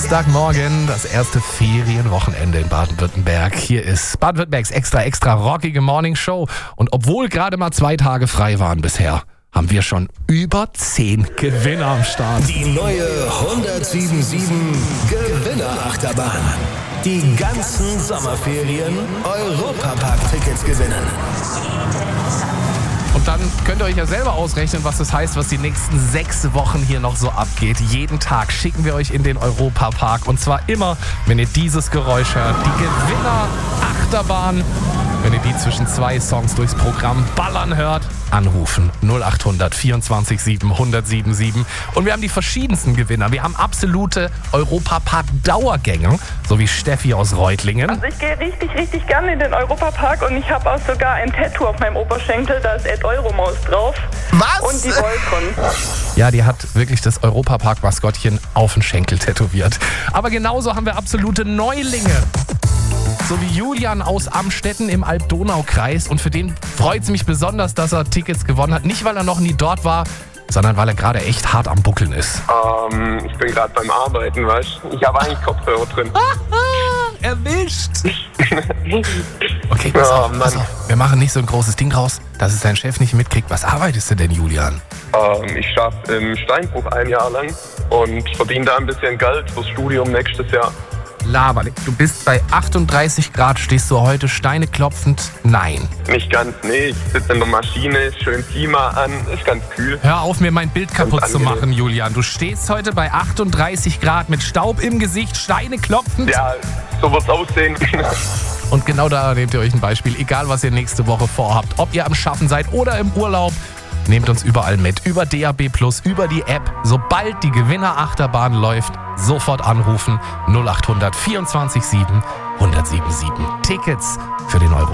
Samstagmorgen, das erste Ferienwochenende in Baden-Württemberg. Hier ist Baden-Württembergs extra rockige Morning Show. Und obwohl gerade mal 2 Tage frei waren bisher, haben wir schon über 10 Gewinner am Start. Die neue 1077 Gewinnerachterbahn. Die ganzen Sommerferien Europapark-Tickets gewinnen. Und dann könnt ihr euch ja selber ausrechnen, was das heißt, was die nächsten 6 Wochen hier noch so abgeht. Jeden Tag schicken wir euch in den Europapark. Und zwar immer, wenn ihr dieses Geräusch hört. Die Gewinnerachterbahn. Wenn ihr die zwischen 2 Songs durchs Programm ballern hört, anrufen 0800 24 7 1077. Und wir haben die verschiedensten Gewinner. Wir haben absolute Europapark-Dauergänger, so wie Steffi aus Reutlingen. Also ich gehe richtig gerne in den Europapark und ich habe auch sogar ein Tattoo auf meinem Oberschenkel, da ist Ed Euromaus drauf. Was? Und die Voltron. Ja, die hat wirklich das Europapark-Maskottchen auf den Schenkel tätowiert. Aber genauso haben wir absolute Neulinge. So wie Julian aus Amstetten im Alb-Donau-Kreis. Und für den freut es mich besonders, dass er Tickets gewonnen hat. Nicht, weil er noch nie dort war, sondern weil er gerade echt hart am Buckeln ist. Ich bin gerade beim Arbeiten, weißt du? Ich habe eigentlich Kopfhörer drin. Erwischt! Okay, pass auf. Wir machen nicht so ein großes Ding raus, dass es dein Chef nicht mitkriegt. Was arbeitest du denn, Julian? Ich arbeite im Steinbruch 1 Jahr lang und verdiene da ein bisschen Geld fürs Studium nächstes Jahr. Laber, du bist bei 38 Grad, stehst du heute Steine klopfend? Nein. Nicht ganz, nee. Ich sitze in der Maschine, schön Klima an, ist ganz kühl. Hör auf, mir mein Bild kaputt zu machen, Julian. Du stehst heute bei 38 Grad mit Staub im Gesicht, Steine klopfend. Ja, so wird's aussehen. Und genau da nehmt ihr euch ein Beispiel. Egal, was ihr nächste Woche vorhabt. Ob ihr am Schaffen seid oder im Urlaub. Nehmt uns überall mit. Über DAB+, über die App. Sobald die Gewinnerachterbahn läuft, sofort anrufen. 0800 24 7 1077. Tickets für den Euro.